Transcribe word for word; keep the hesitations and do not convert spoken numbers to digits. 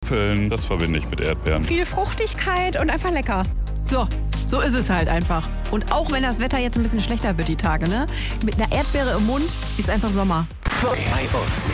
Äpfeln, das verbinde ich mit Erdbeeren. Viel Fruchtigkeit und einfach lecker. So, so ist es halt einfach. Und auch wenn das Wetter jetzt ein bisschen schlechter wird die Tage, ne? Mit einer Erdbeere im Mund ist einfach Sommer. Bei uns.